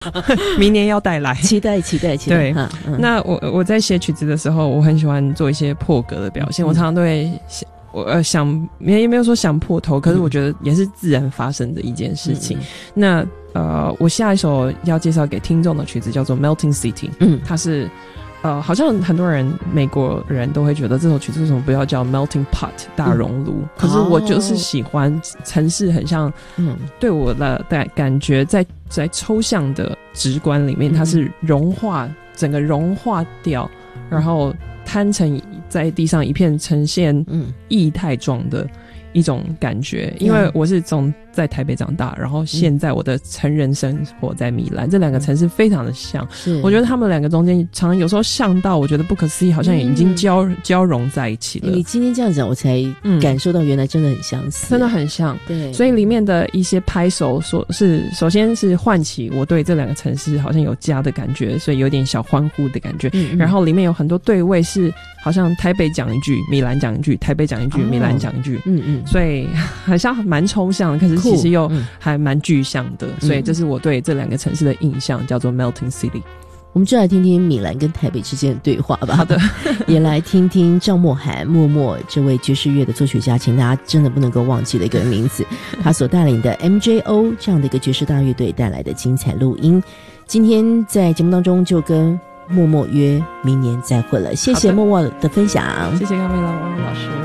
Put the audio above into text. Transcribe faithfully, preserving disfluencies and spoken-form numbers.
明年要带来， 期待期待期待。 对，嗯、那我我在写曲子的时候，我很喜欢做一些破格的表现，嗯、我常常都会想，我呃想也没有说想破头，可是我觉得也是自然发生的一件事情。嗯、那呃，我下一首要介绍给听众的曲子叫做《Melting City》，嗯，它是。呃，好像很多人美国人都会觉得这首曲子为什么不要叫 Melting Pot 大熔炉、嗯、可是我就是喜欢城市很像，嗯，对我的感觉在在抽象的直观里面它是融化、嗯、整个融化掉，然后摊成在地上一片呈现液态状的一种感觉、嗯、因为我是从在台北长大，然后现在我的成人生活在米兰、嗯、这两个城市非常的像，是我觉得他们两个中间常常有时候像到我觉得不可思议，好像也已经交、嗯、交融在一起了。 你今天这样讲我才感受到原来真的很相似、嗯、 真的很像。 对， 所以里面的一些拍手说是首先是唤起我对这两个城市好像有家的感觉，所以有点小欢呼的感觉、嗯嗯、然后里面有很多对位是好像台北讲一句米兰讲一句，台北讲一句、哦、米兰讲一句，嗯嗯，所以好像蛮抽象的，可是其实又还蛮具象的、嗯、所以这是我对这两个城市的印象，叫做 Melting City。 我们就来听听米兰跟台北之间的对话吧。 好的也来听听赵默涵默默这位爵士乐的作曲家，请大家真的不能够忘记的一个名字他所带领的 M J O 这样的一个爵士大乐队带来的精彩录音。今天在节目当中就跟默默约明年再会了，谢谢默默的分享。 谢谢康美老王老师。